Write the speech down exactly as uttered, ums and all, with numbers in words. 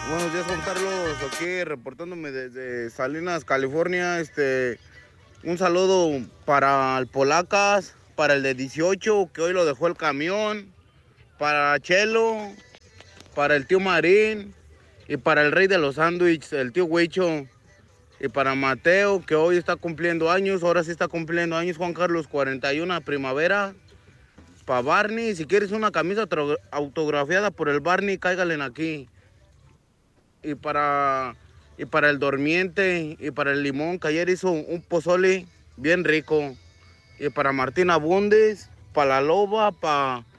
Buenos días, Juan Carlos, aquí reportándome desde Salinas, California. Este, un saludo para el Polacas, para el de dieciocho, que hoy lo dejó el camión, para Chelo, para el tío Marín y para el rey de los sándwiches, el tío Huicho, y para Mateo, que hoy está cumpliendo años. Ahora sí está cumpliendo años, Juan Carlos, cuarenta y uno primavera. Para Barney, si quieres una camisa autografiada por el Barney, cáigale aquí. Y para, y para el Dormiente y para el Limón, que ayer hizo un pozole bien rico. Y para Martina Bundes, para la Loba, para